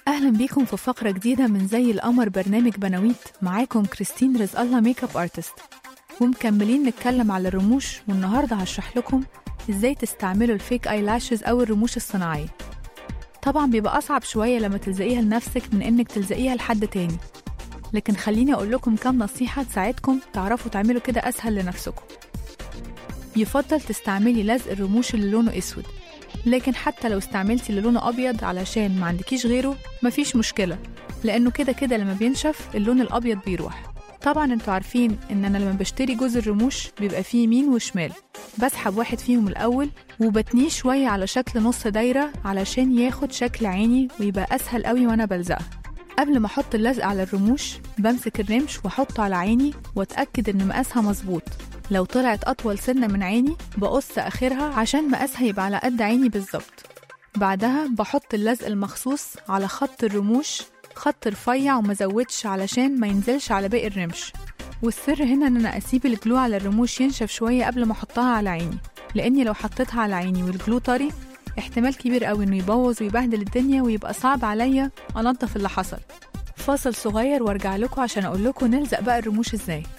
أهلا بيكم في فقرة جديدة من زي القمر برنامج بناويت. معاكم كريستين رزق الله ميك اب ارتست، ومكملين نتكلم على الرموش. والنهاردة هشرح لكم ازاي تستعملوا الفيك اي لاشز او الرموش الصناعية. طبعا بيبقى أصعب شوية لما تلزقيها لنفسك من انك تلزقيها لحد تاني، لكن خليني اقول لكم كام نصيحة تساعدكم تعرفوا تعملوا كده اسهل لنفسكم. يفضل تستعملي لزق الرموش اللي لونه اسود، لكن حتى لو استعملتي اللي لونه أبيض علشان ما عندكيش غيره مفيش مشكلة، لأنه كده كده لما بينشف اللون الأبيض بيروح. طبعا انتوا عارفين إن أنا لما بشتري جوز الرموش بيبقى فيه يمين وشمال، بسحب واحد فيهم الأول وبتنيه شوية على شكل نص دايرة علشان ياخد شكل عيني ويبقى أسهل قوي وأنا بلزقها. قبل ما أحط اللزق على الرموش بمسك الرمش وأحطه على عيني وأتأكد إن مقاسها مظبوط. لو طلعت أطول سنة من عيني بقص آخرها عشان مقاسها يبقى على قد عيني بالظبط. بعدها بحط اللزق المخصوص على خط الرموش، خط رفيع ومزودش علشان ما ينزلش على باقي الرمش. والسر هنا إن أنا أسيب الجلو على الرموش ينشف شوية قبل ما أحطها على عيني، لأني لو حطيتها على عيني والجلو طري احتمال كبير قوي إنه يبوظ ويبهدل الدنيا ويبقى صعب عليا أنظف اللي حصل. فاصل صغير وارجع لكم عشان أقول لكم نلزق بقى الرموش إزاي.